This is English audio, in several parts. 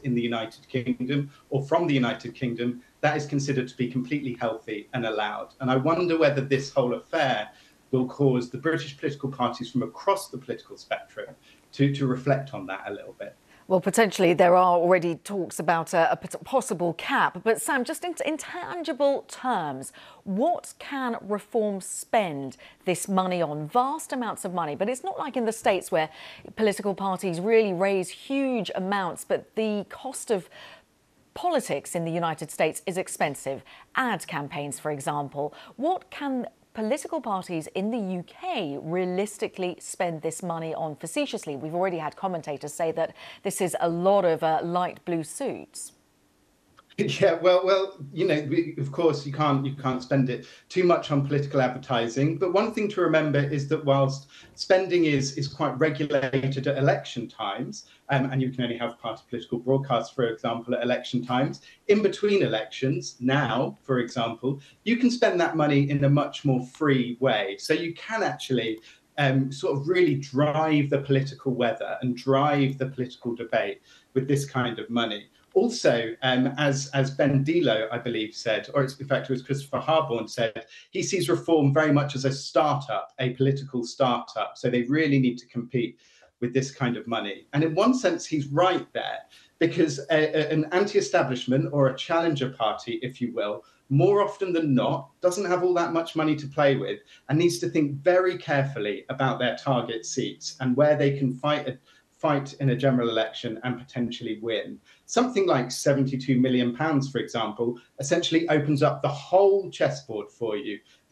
in the United Kingdom or from the United Kingdom, that is considered to be completely healthy and allowed. And I wonder whether this whole affair will cause the British political parties from across the political spectrum to reflect on that a little bit. Well, potentially there are already talks about a possible cap. But Sam, just in tangible terms, what can Reform spend this money on? Vast amounts of money. But it's not like in the States where political parties really raise huge amounts. But the cost of politics in the United States is expensive. Ad campaigns, for example. What can political parties in the UK realistically spend this money on facetiously? We've already had commentators say that this is a lot of light blue suits. Yeah, well, of course, you can't spend it too much on political advertising. But one thing to remember is that whilst spending is quite regulated at election times, and you can only have party political broadcasts, for example, at election times, in between elections, now, for example, you can spend that money in a much more free way. So you can actually sort of really drive the political weather and drive the political debate with this kind of money. Also, as Ben Dilo, I believe, said, or in fact, it was Christopher Harborne said, he sees Reform very much as a startup, a political startup. So they really need to compete with this kind of money. And in one sense, he's right there, because an anti-establishment or a challenger party, if you will, more often than not, doesn't have all that much money to play with and needs to think very carefully about their target seats and where they can fight in a general election and potentially win. Something like £72 million, for example, essentially opens up the whole chessboard for you. The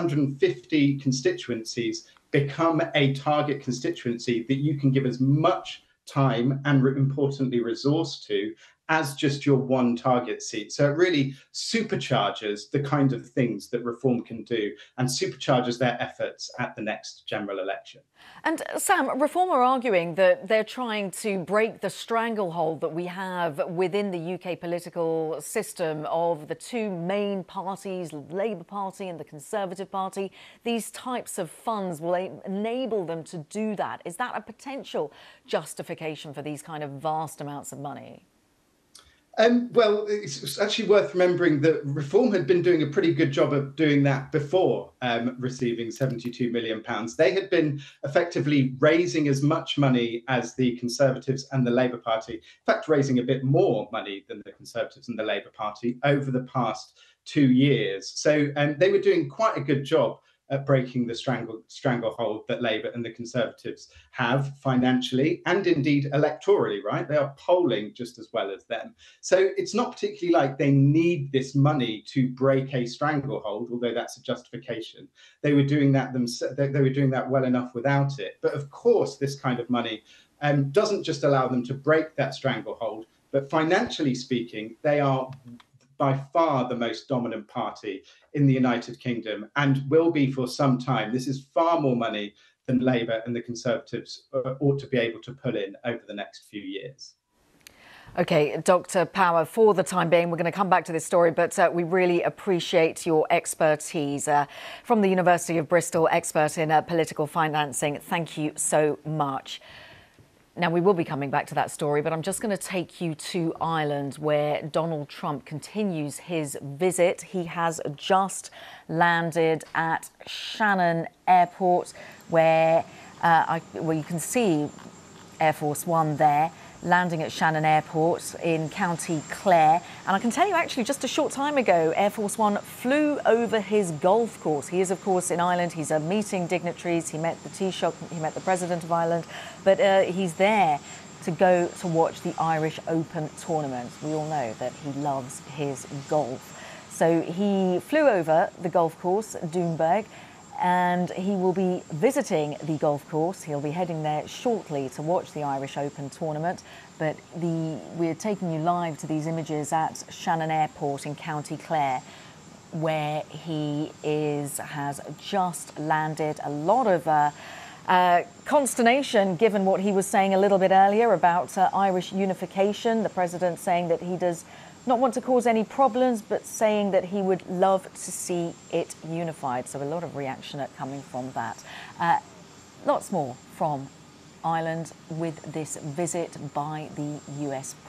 650 constituencies become a target constituency that you can give as much time and, importantly, resource to as just your one target seat. So it really supercharges the kind of things that Reform can do and supercharges their efforts at the next general election. And Sam, Reform are arguing that they're trying to break the stranglehold that we have within the UK political system of the two main parties, the Labour Party and the Conservative Party. These types of funds will enable them to do that. Is that a potential justification for these kind of vast amounts of money? Well, it's actually worth remembering that Reform had been doing a pretty good job of doing that before receiving £72 million. They had been effectively raising as much money as the Conservatives and the Labour Party, in fact, raising a bit more money than the Conservatives and the Labour Party over the past 2 years. So they were doing quite a good job at breaking the stranglehold that Labour and the Conservatives have financially and indeed electorally, right? They are polling just as well as them. So it's not particularly like they need this money to break a stranglehold, although that's a justification. They were doing that they were doing that well enough without it. But of course, this kind of money doesn't just allow them to break that stranglehold, but financially speaking, they are by far the most dominant party in the United Kingdom and will be for some time. This is far more money than Labour and the Conservatives ought to be able to pull in over the next few years. OK, Dr. Power, for the time being, we're going to come back to this story, but we really appreciate your expertise from the University of Bristol, expert in political financing. Thank you so much. Now, we will be coming back to that story, but I'm just going to take you to Ireland, where Donald Trump continues his visit. He has just landed at Shannon Airport, where you can see Air Force One there, landing at Shannon Airport in County Clare. And I can tell you, actually, just a short time ago, Air Force One flew over his golf course. He is, of course, in Ireland. He's meeting dignitaries. He met the Taoiseach, he met the President of Ireland. But he's there to go to watch the Irish Open tournament. We all know that he loves his golf. So he flew over the golf course, Doonbeg, and he will be visiting the golf course. He'll be heading there shortly to watch the Irish Open tournament. But we're taking you live to these images at Shannon Airport in County Clare, where he has just landed. A lot of consternation, given what he was saying a little bit earlier about Irish unification. The president saying that he does not want to cause any problems, but saying that he would love to see it unified. So a lot of reaction coming from that. Lots more from Ireland with this visit by the US